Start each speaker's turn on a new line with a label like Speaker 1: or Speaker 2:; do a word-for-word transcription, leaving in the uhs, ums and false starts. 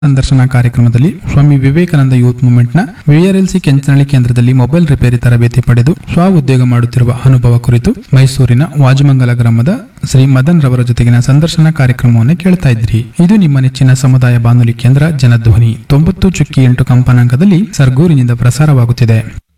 Speaker 1: ಸಂದರ್ಶನ ಕಾರ್ಯಕ್ರಮದಲ್ಲಿ Swami Vivekananda youth ಮೂವ್ಮೆಂಟ್ನ VRLC Kenchanahalli ಕೇಂದ್ರದಲ್ಲಿ ಮೊಬೈಲ್ ರಿಪೇರಿ ತರಬೇತಿ ಪಡೆದು ಸ್ವ ಉದ್ಯೋಗ ಮಾಡುತ್ತಿರುವ ಅನುಭವ ಕುರಿತು ಮೈಸೂರಿನ ವಾಜಮಂಗಲ ಗ್ರಾಮದ ಶ್ರೀ ಮದನ್ ರವರ ಜೊತೆಗಿನ ಸಂದರ್ಶನ ಕಾರ್ಯಕ್ರಮವನ್ನು ಕೇಳ್ತಾ ಇದ್ರಿ. ಇದು ನಿಮ್ಮ ನೆಚ್ಚಿನ ಸಮುದಾಯ ಬಾನುಲಿ ಕೇಂದ್ರ ಜನಧ್ವನಿ ತೊಂಬತ್ತು ಚುಕ್ಕಿ ಎಂಟು ಕಂಪನಾಂಕದಲ್ಲಿ ಸರ್ಗೂರಿನಿಂದ ಪ್ರಸಾರವಾಗುತ್ತಿದೆ.